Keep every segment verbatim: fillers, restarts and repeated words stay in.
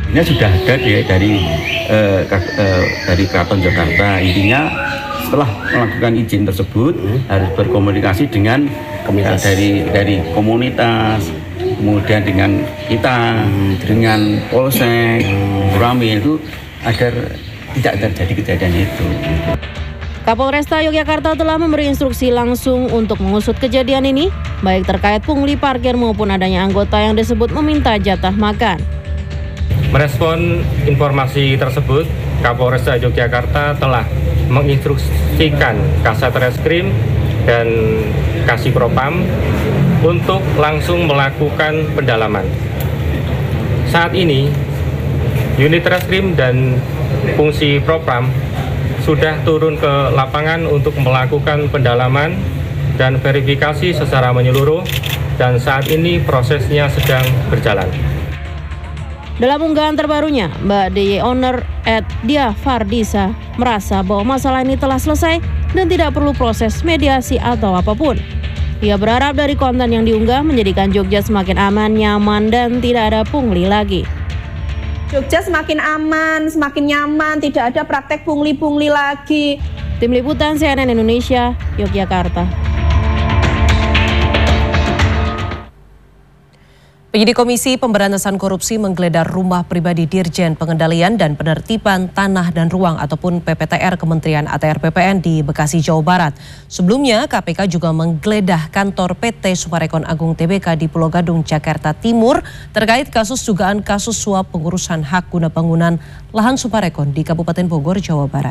Ini sudah ada dari dari, eh, eh, dari Keraton Jakarta. Intinya setelah melakukan izin tersebut hmm. harus berkomunikasi dengan komunitas. dari dari komunitas, kemudian dengan kita, hmm. dengan Polsek, hmm. Ramil itu agar tidak terjadi kejadian itu. Kapolresta Yogyakarta telah memberi instruksi langsung untuk mengusut kejadian ini, baik terkait pungli parkir maupun adanya anggota yang disebut meminta jatah makan. Merespon informasi tersebut, Kapolresta Yogyakarta telah menginstruksikan Kasat Reskrim dan Kasih Propam untuk langsung melakukan pendalaman. Saat ini, unit Reskrim dan fungsi Propam sudah turun ke lapangan untuk melakukan pendalaman dan verifikasi secara menyeluruh, dan saat ini prosesnya sedang berjalan. Dalam unggahan terbarunya, Mbak D Y Owner at Dia Fardisa merasa bahwa masalah ini telah selesai dan tidak perlu proses mediasi atau apapun. Ia berharap dari konten yang diunggah menjadikan Jogja semakin aman, nyaman, dan tidak ada pungli lagi. Jogja semakin aman, semakin nyaman, tidak ada praktek pungli-pungli lagi. Tim Liputan C N N Indonesia, Yogyakarta. Penyidik Komisi Pemberantasan Korupsi menggeledah rumah pribadi Dirjen Pengendalian dan Penertiban Tanah dan Ruang ataupun P P T R Kementerian A T R B P N di Bekasi, Jawa Barat. Sebelumnya, K P K juga menggeledah kantor P T Summarecon Agung T B K di Pulau Gadung, Jakarta Timur terkait kasus dugaan kasus suap pengurusan hak guna bangunan lahan Summarecon di Kabupaten Bogor, Jawa Barat.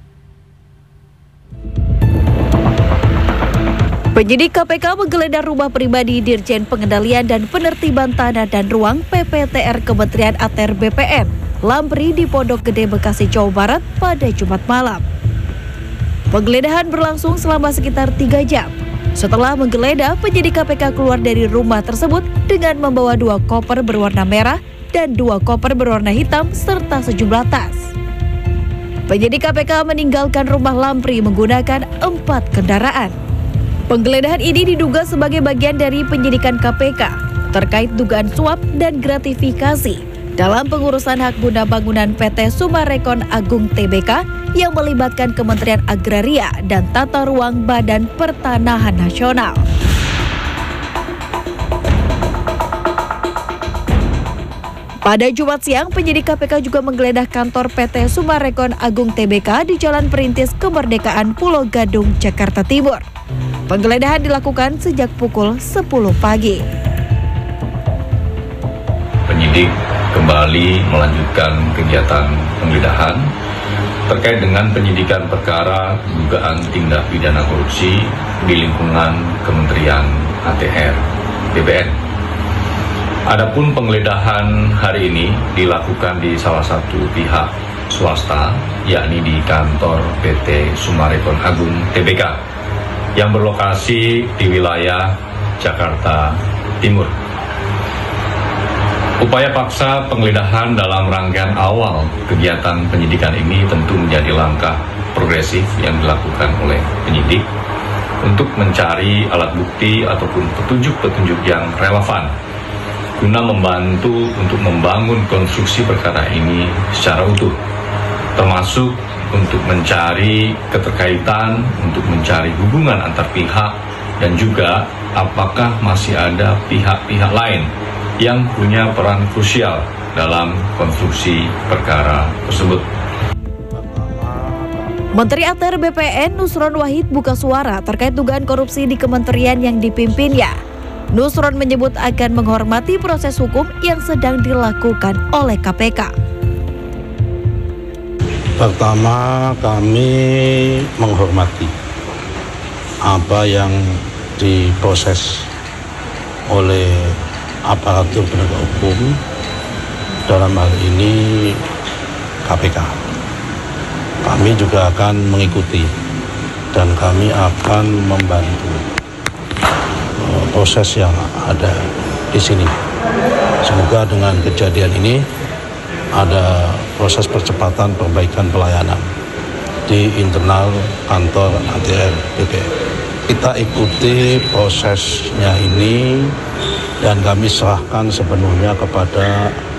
Penyidik K P K menggeledah rumah pribadi Dirjen Pengendalian dan Penertiban Tanah dan Ruang P P T R Kementerian A T R B P N, Lampri di Pondok Gede, Bekasi, Jawa Barat pada Jumat malam. Penggeledahan berlangsung selama sekitar tiga jam. Setelah menggeledah, penyidik K P K keluar dari rumah tersebut dengan membawa dua koper berwarna merah dan dua koper berwarna hitam serta sejumlah tas. Penyidik K P K meninggalkan rumah Lampri menggunakan empat kendaraan. Penggeledahan ini diduga sebagai bagian dari penyidikan K P K terkait dugaan suap dan gratifikasi dalam pengurusan hak guna bangunan P T Summarecon Agung T B K yang melibatkan Kementerian Agraria dan Tata Ruang Badan Pertanahan Nasional. Pada Jumat siang, penyidik K P K juga menggeledah kantor P T Summarecon Agung T B K di Jalan Perintis Kemerdekaan Pulau Gadung, Jakarta Timur. Penggeledahan dilakukan sejak pukul sepuluh pagi. Penyidik kembali melanjutkan kegiatan penggeledahan terkait dengan penyidikan perkara dugaan tindak pidana korupsi di lingkungan Kementerian A T R B P N. Adapun penggeledahan hari ini dilakukan di salah satu pihak swasta, yakni di kantor P T Summarecon Agung T B K yang berlokasi di wilayah Jakarta Timur. Upaya paksa penggeledahan dalam rangkaian awal kegiatan penyidikan ini tentu menjadi langkah progresif yang dilakukan oleh penyidik untuk mencari alat bukti ataupun petunjuk-petunjuk yang relevan guna membantu untuk membangun konstruksi perkara ini secara utuh, termasuk untuk mencari keterkaitan, untuk mencari hubungan antar pihak, dan juga apakah masih ada pihak-pihak lain yang punya peran krusial dalam konstruksi perkara tersebut. Menteri A T R B P N Nusron Wahid buka suara terkait dugaan korupsi di kementerian yang dipimpinnya. Nusron menyebut akan menghormati proses hukum yang sedang dilakukan oleh K P K. Pertama, kami menghormati apa yang diproses oleh aparatur penegak hukum, dalam hal ini K P K. Kami juga akan mengikuti dan kami akan membantu proses yang ada di sini. Semoga dengan kejadian ini ada proses percepatan perbaikan pelayanan di internal kantor A T R B P N. Kita ikuti prosesnya ini dan kami serahkan sepenuhnya kepada